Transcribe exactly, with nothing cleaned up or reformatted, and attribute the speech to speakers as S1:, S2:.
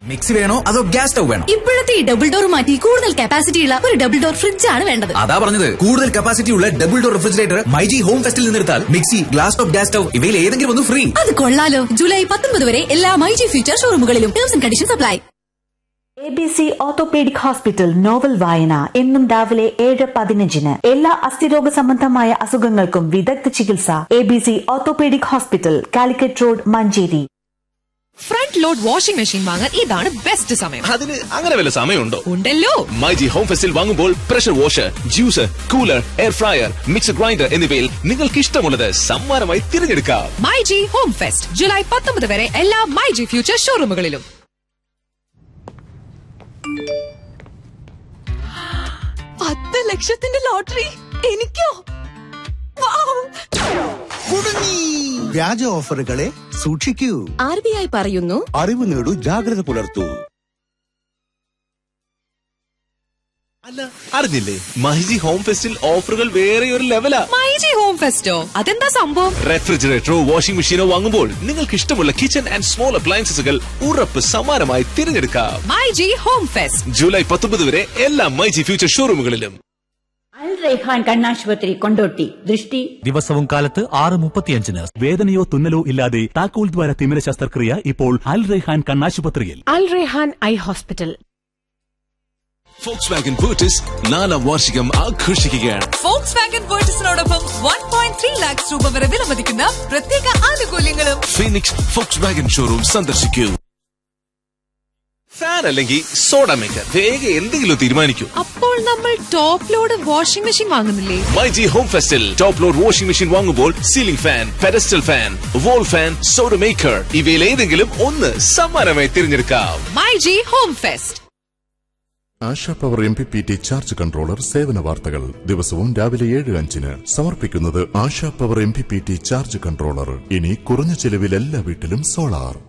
S1: Mixie വേണോ അതോ gas stove വേണോ?
S2: ഇപ്പോഴത്തെ ഈ ഡബിൾ ഡോർ മാറ്റി കൂടുതൽ കപ്പാസിറ്റി ഉള്ള ഒരു ഡബിൾ ഡോർ ഫ്രിഡ്ജ് ആണ് വേണ്ടത്.
S1: അതാ പറഞ്ഞത്, കൂടുതൽ കപ്പാസിറ്റി ഉള്ള double door refrigerator myG home ഫെസ്റ്റിൽ നിന്നെടുത്താൽ mixie, glass top, gas stove ഇവയിൽ ഏതെങ്കിലും ഒന്ന് ഫ്രീ.
S2: അത് കൊള്ളാലോ. ജൂലൈ പത്തൊമ്പത് വരെ എല്ലാ myG future ഷോറൂമുകളിലും terms and conditions apply.
S3: A B C orthopaedic hospital novel വായന എന്നും രാവിലെ ഏഴ് പതിനഞ്ചിന്. എല്ലാ അസ്ഥിരോഗ സംബന്ധമായ അസുഖങ്ങൾക്കും വിദഗ്ധ ചികിത്സ. A B C orthopaedic hospital, Calicut road, Manjeri.
S4: Front load washing machine വാങ്ങാൻ ഇതാണ് ബെസ്റ്റ് സമയം.
S5: അതിന് അങ്ങനെ വല്ല സമയമുണ്ടോ?
S4: ഉണ്ടല്ലോ.
S5: മൈജി ഹോം ഫെസ്റ്റിൽ വാങ്ങുമ്പോൾ pressure washer, juicer, cooler, air fryer, mixer grinder എന്നിവയിൽ നിങ്ങൾക്ക് ഇഷ്ടമുള്ളത് സമ്മാനമായി തിരഞ്ഞെടുക്കാം.
S4: മൈജി ഹോം ഫെസ്റ്റ് ജൂലൈ പത്തൊമ്പത് വരെ എല്ലാ മൈജി ഫ്യൂച്ചർ ഷോറൂമുകളിലും. പത്ത് ലക്ഷത്തിന്റെ ലോട്ടറി എനിക്കോ?
S6: വ്യാജ ഓഫറുകളെ സൂക്ഷിക്കൂ.
S4: ആർ ബി ഐ പറയുന്നു,
S6: അറിവ് നേടൂ, ജാഗ്രത പുലർത്തൂ.
S5: അല്ല, അറിഞ്ഞില്ലേ? മൈജി ഹോം ഫെസ്റ്റിൽ ഓഫറുകൾ വേറെ ഒരു ലെവലാ.
S4: മൈജി ഹോം ഫെസ്റ്റോ? അതെന്താ സംഭവം?
S5: റെഫ്രിജറേറ്ററോ വാഷിംഗ് മെഷീനോ വാങ്ങുമ്പോൾ നിങ്ങൾക്ക് ഇഷ്ടമുള്ള കിച്ചൺ ആൻഡ് സ്മോൾ അപ്ലയൻസസുകൾ ഉറപ്പ് സമ്മാനമായി തിരഞ്ഞെടുക്കാം.
S4: മൈജി ഹോം ഫെസ്റ്റ്
S5: ജൂലൈ പത്തൊമ്പത് വരെ എല്ലാ മൈജി ഫ്യൂച്ചർ ഷോറൂമുകളിലും.
S7: അൽ റൈഹാൻ കണ്ണാശുപത്രി, കൊണ്ടോട്ടി. ദൃഷ്ടി
S8: ദിവസവും കാലത്ത് ആറ് മുപ്പത്തിയഞ്ചിന്. വേദനയോ തുന്നലോ ഇല്ലാതെ താക്കോൽ ദ്വാര തിമിര ശസ്ത്രക്രിയ ഇപ്പോൾ അൽ റൈഹാൻ കണ്ണാശുപത്രിയിൽ.
S4: അൽ Raihan eye hospital.
S5: Fox Wagen ബൂട്ടിസ് നാലാം വാർഷികം ആഘോഷിക്കുകയാണ്.
S4: Fox Wagen ബൂട്ടിസിനോടൊപ്പം one point three lakhs രൂപ വരെ വിലമതിക്കുന്ന പ്രത്യേക ആനുകൂല്യങ്ങളും.
S5: ഫീനിക്സ് ഫോക്സ് വാഗൻ ഷോറൂം സന്ദർശിക്കൂ. ഫാൻ അല്ലെങ്കിൽ സോഡ മേക്കർ, വേഗം എന്തെങ്കിലും തീരുമാനിക്കൂ.
S4: അപ്പോൾ നമ്മൾ top load washing machine വാങ്ങുന്നില്ലേ?
S5: MyG home ഫെസ്റ്റിൽ top load washing machine വാങ്ങുമ്പോൾ ceiling fan, pedestal fan, wall fan, soda maker ഇവയിൽ ഏതെങ്കിലും ഒന്ന് സമ്മാനമായി തിരഞ്ഞെടുക്കാം.
S4: MyG home fest.
S9: ASHA power M P P T charge controller സേവന വാർത്തകൾ ദിവസവും രാവിലെ ഏഴ് അഞ്ചിന് സമർപ്പിക്കുന്നത് ASHA power M P P T charge controller. ഇനി കുറഞ്ഞ ചെലവിൽ എല്ലാ വീട്ടിലും സോളാർ.